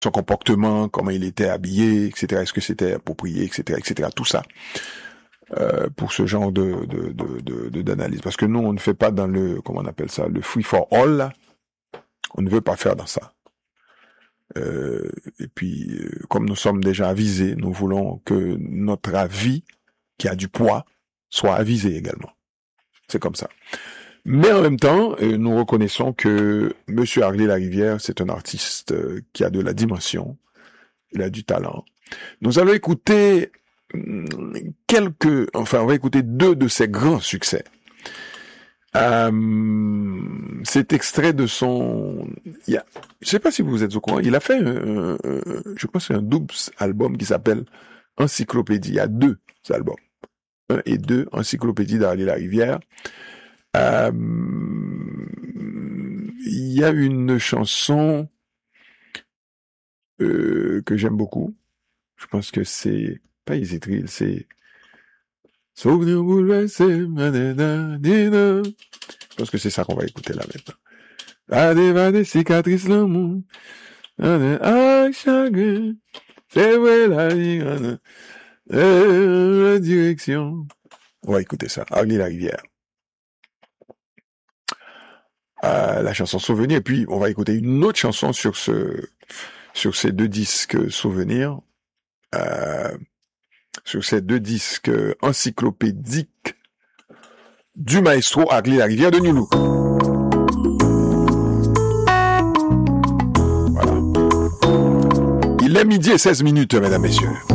son comportement, comment il était habillé, etc. Est-ce que c'était approprié, etc. Tout ça. Pour ce genre d'analyse. Parce que nous, on ne fait pas dans le, comment on appelle ça, le free for all, là. On ne veut pas faire dans ça. Et puis, comme nous sommes déjà avisés, nous voulons que notre avis, qui a du poids, soit avisé également. C'est comme ça. Mais en même temps, nous reconnaissons que Monsieur Harley Larivière, c'est un artiste qui a de la dimension, il a du talent. Nous allons écouter on va écouter 2 de ses grands succès. C'est extrait de son, je sais pas si vous êtes au courant, il a fait je pense c'est un double album qui s'appelle Encyclopédie. Il y a 2 albums. 1 et 2, Encyclopédie d'Harley Larivière. Il y a une chanson que j'aime beaucoup. Je pense que c'est pas Easy Thrill, c'est Souvenir bouleversé, je pense que c'est ça qu'on va écouter là maintenant. Des cicatrices l'amour, chagrin, c'est vrai la vie, la direction. On va écouter ça, Harley Larivière. La chanson Souvenir, et puis on va écouter une autre chanson sur ces 2 disques Souvenirs. Sur ces 2 disques encyclopédiques du maestro Harley Larivière de New Look. Voilà. Il est 12h16, mesdames, messieurs.